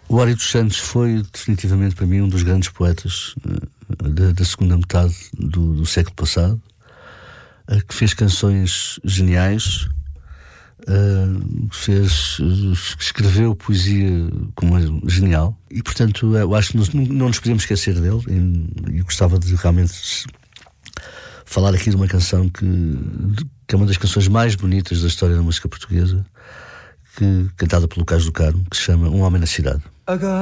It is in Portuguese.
O Ari dos Santos foi definitivamente para mim um dos grandes poetas da segunda metade do século passado, que fez canções geniais, escreveu poesia genial, e portanto eu acho que não nos podemos esquecer dele. E gostava de realmente falar aqui de uma canção que é uma das canções mais bonitas da história da música portuguesa, cantada pelo Carlos do Carmo, que se chama Um Homem na Cidade.